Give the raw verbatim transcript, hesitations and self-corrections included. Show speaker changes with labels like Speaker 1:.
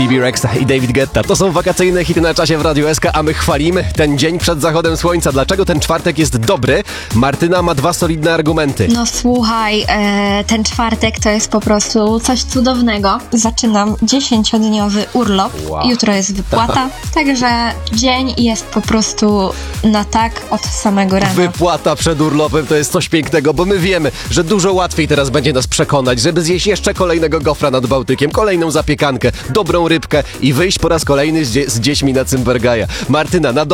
Speaker 1: B B Rexha i David Guetta. To są wakacyjne hity na czasie w Radiu S K, a my chwalimy ten dzień przed zachodem słońca. Dlaczego ten czwartek jest dobry? Martyna ma dwa solidne argumenty.
Speaker 2: No słuchaj, e, ten czwartek to jest po prostu coś cudownego. Zaczynam dziesięciodniowy urlop.
Speaker 1: Wow.
Speaker 2: Jutro jest wypłata, także dzień jest po prostu na tak od samego rana.
Speaker 1: Wypłata przed urlopem to jest coś pięknego, bo my wiemy, że dużo łatwiej teraz będzie nas przekonać, żeby zjeść jeszcze kolejnego gofra nad Bałtykiem, kolejną zapiekankę, dobrą rybkę i wyjść po raz kolejny z, dzie- z dziećmi na Cymbergaja. Martyna, na